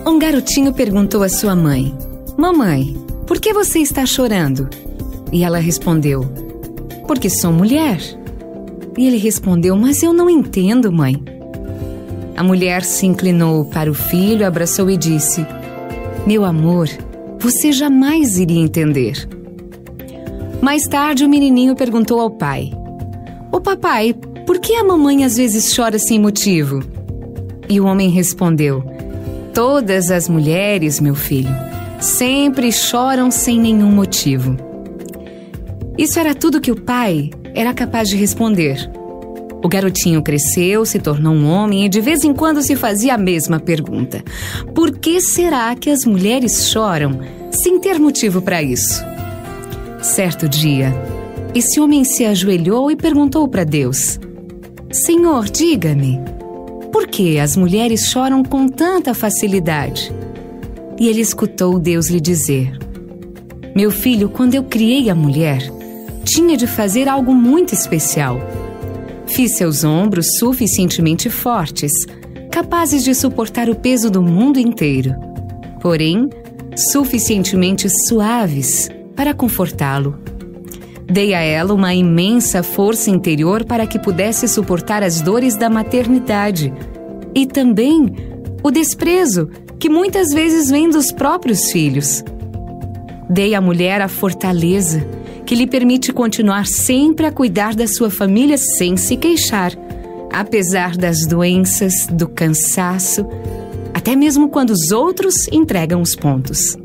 Um garotinho perguntou à sua mãe: Mamãe, por que você está chorando? E ela respondeu: Porque sou mulher. E ele respondeu: Mas eu não entendo, mãe. A mulher se inclinou para o filho, abraçou e disse: Meu amor, você jamais iria entender. Mais tarde, o menininho perguntou ao pai: Ô papai, por que a mamãe às vezes chora sem motivo? E o homem respondeu: Todas as mulheres, meu filho, sempre choram sem nenhum motivo. Isso era tudo que o pai era capaz de responder. O garotinho cresceu, se tornou um homem e de vez em quando se fazia a mesma pergunta: por que será que as mulheres choram sem ter motivo para isso? Certo dia, esse homem se ajoelhou e perguntou para Deus: Senhor, diga-me, por que as mulheres choram com tanta facilidade? E ele escutou Deus lhe dizer: Meu filho, quando eu criei a mulher, tinha de fazer algo muito especial. Fiz seus ombros suficientemente fortes, capazes de suportar o peso do mundo inteiro, porém, suficientemente suaves para confortá-lo. Dei a ela uma imensa força interior para que pudesse suportar as dores da maternidade e também o desprezo que muitas vezes vem dos próprios filhos. Dei à mulher a fortaleza que lhe permite continuar sempre a cuidar da sua família sem se queixar, apesar das doenças, do cansaço, até mesmo quando os outros entregam os pontos.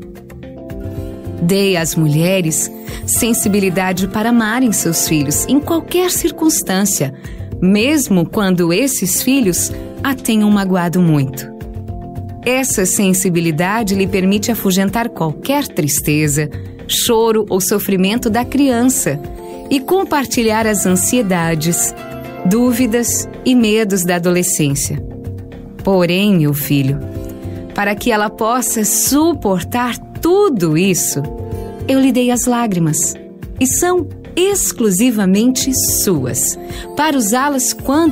Dei às mulheres sensibilidade para amarem seus filhos em qualquer circunstância, mesmo quando esses filhos a tenham magoado muito. Essa sensibilidade lhe permite afugentar qualquer tristeza, choro ou sofrimento da criança e compartilhar as ansiedades, dúvidas e medos da adolescência. Porém, meu filho, para que ela possa suportar tudo isso, eu lhe dei as lágrimas, e são exclusivamente suas, para usá-las quando